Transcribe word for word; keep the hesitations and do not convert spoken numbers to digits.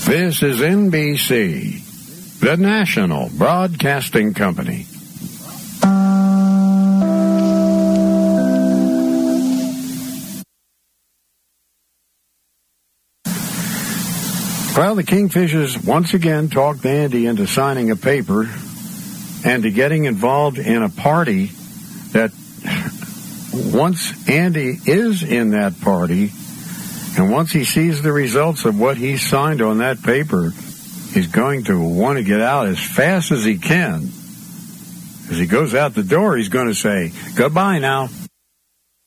This is N B C, the National Broadcasting Company. Well, the Kingfishers once again talked Andy into signing a paper and to getting involved in a party that once Andy is in that party and once he sees the results of what he signed on that paper, he's going to want to get out as fast as he can. As he goes out the door, he's going to say, goodbye now.